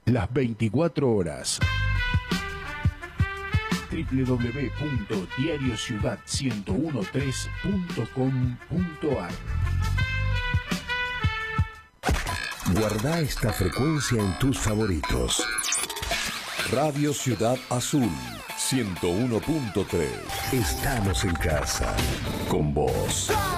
las 24 horas. www.diariociudad1013.com.ar. Guarda esta frecuencia en tus favoritos. Radio Ciudad Azul 101.3. Estamos en casa con vos.